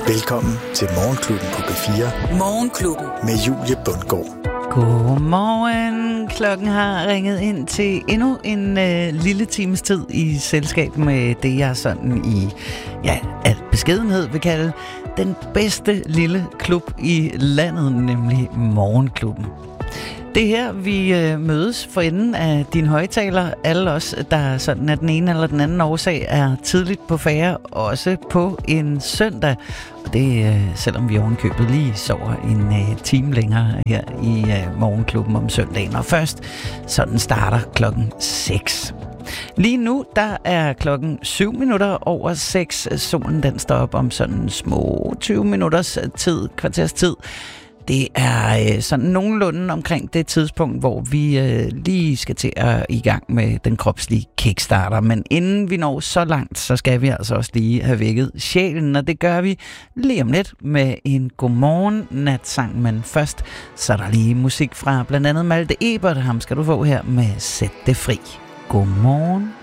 Velkommen til Morgenklubben på B4. Morgenklubben med Julie Bundgaard. Godmorgen. Klokken har ringet ind til endnu en lille times tid i selskab med det, jeg sådan i al beskedenhed vil kalde den bedste lille klub i landet, nemlig Morgenklubben. Det her, vi mødes for enden af din højtaler, alle os, der sådan af den ene eller den anden årsag er tidligt på færre, også på en søndag. Og det selvom vi ovenkøbet lige sover en time længere her i Morgenklubben om søndagen. Og først sådan starter klokken 6. Lige nu, der er klokken 7 minutter over 6. Solen den står op om sådan små 20 minutters tid, kvarters tid. Det er sådan nogenlunde omkring det tidspunkt, hvor vi lige skal til at i gang med den kropslige kickstarter. Men inden vi når så langt, så skal vi altså også lige have vækket sjælen, og det gør vi lige om lidt med en godmorgen natsang. Men først så er der lige musik fra blandt andet Malte Ebert. Ham skal du få her med Sæt det fri. Godmorgen.